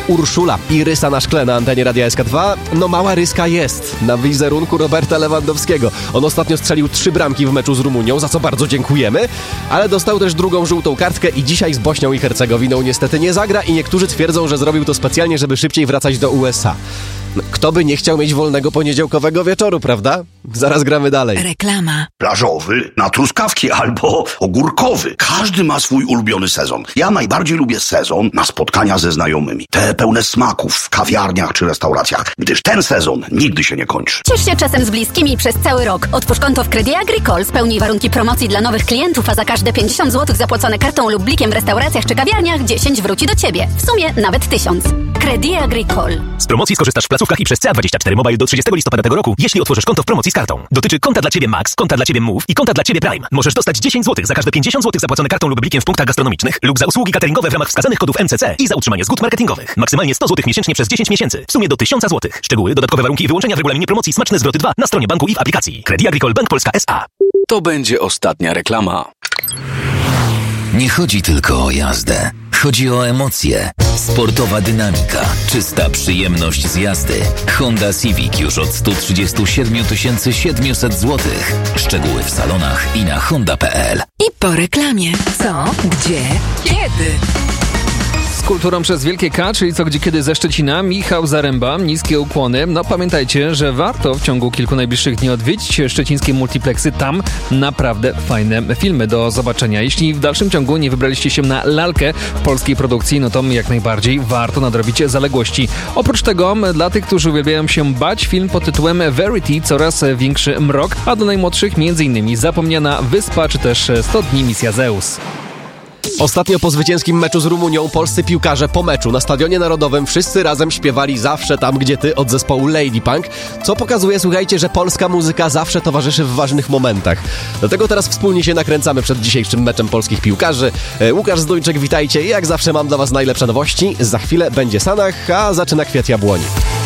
Urszula i rysa na szkle na antenie Radia SK2. No mała ryska jest na wizerunku Roberta Lewandowskiego. On ostatnio strzelił 3 bramki w meczu z Rumunią, za co bardzo dziękujemy, ale dostał też drugą żółtą kartkę i dzisiaj z Bośnią i Hercegowiną niestety nie zagra i niektórzy twierdzą, że zrobił to specjalnie, żeby szybciej wracać do USA. Kto by nie chciał mieć wolnego poniedziałkowego wieczoru, prawda? Zaraz gramy dalej. Reklama. Plażowy, na truskawki albo ogórkowy. Każdy ma swój ulubiony sezon. Ja najbardziej lubię sezon na spotkania ze znajomymi. Te pełne smaków w kawiarniach czy restauracjach, gdyż ten sezon nigdy się nie kończy. Ciesz się czasem z bliskimi przez cały rok. Otwórz konto w Credit Agricole, spełnij warunki promocji dla nowych klientów, a za każde 50 zł zapłacone kartą lub blikiem w restauracjach czy kawiarniach 10 wróci do Ciebie. W sumie nawet 1000. Credit Agricole. Z promocji skorzystasz w placówkach i przez CA24 Mobile do 30 listopada tego roku, jeśli otworzysz konto w promocji z kartą. Dotyczy konta dla Ciebie Max, konta dla Ciebie Move i konta dla Ciebie Prime. Możesz dostać 10 zł za każde 50 zł zapłacone kartą lub blikiem w punktach gastronomicznych lub za usługi cateringowe w ramach wskazanych kodów MCC i za utrzymanie zgód marketingowych. Maksymalnie 100 zł miesięcznie przez 10 miesięcy. W sumie do 1000 zł. Szczegóły, dodatkowe warunki i wyłączenia w regulaminie promocji Smaczne Zwroty 2 na stronie banku i w aplikacji. Credit Agricole Bank Polska S.A. To będzie ostatnia reklama. Nie chodzi tylko o jazdę. Chodzi o emocje. Sportowa dynamika, czysta przyjemność z jazdy. Honda Civic już od 137 700 zł. Szczegóły w salonach i na honda.pl. I po reklamie. Co? Gdzie? Kiedy? Z kulturą przez wielkie K, czyli co, gdzie, kiedy ze Szczecina, Michał Zaręba, niskie ukłony. No pamiętajcie, że warto w ciągu kilku najbliższych dni odwiedzić szczecińskie multiplexy. Tam naprawdę fajne filmy do zobaczenia. Jeśli w dalszym ciągu nie wybraliście się na lalkę w polskiej produkcji, no to jak najbardziej warto nadrobić zaległości. Oprócz tego, dla tych, którzy uwielbiają się bać, film pod tytułem Verity, coraz większy mrok, a do najmłodszych m.in. Zapomniana Wyspa, czy też 100 dni misja Zeus. Ostatnio po zwycięskim meczu z Rumunią polscy piłkarze po meczu na Stadionie Narodowym wszyscy razem śpiewali Zawsze tam, gdzie ty od zespołu Lady Punk, co pokazuje, słuchajcie, że polska muzyka zawsze towarzyszy w ważnych momentach. Dlatego teraz wspólnie się nakręcamy przed dzisiejszym meczem polskich piłkarzy. Łukasz Zdójczyk, witajcie. Jak zawsze mam dla was najlepsze nowości. Za chwilę będzie Sanach, a zaczyna Kwiat Jabłoni.